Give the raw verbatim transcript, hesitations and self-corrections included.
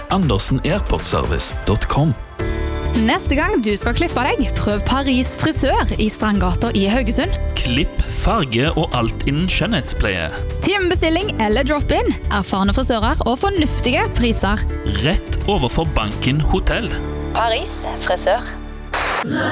andersen airportservice punktum com. Neste gang du skal klippe deg, prøv Paris frisør i Strandgata i Haugesund. Klipp, farge og alt innen skjønnhetspleie. Timebestilling eller drop-in, erfarne frisører og fornuftige priser. Rett overfor Banken Hotell. Paris frisør.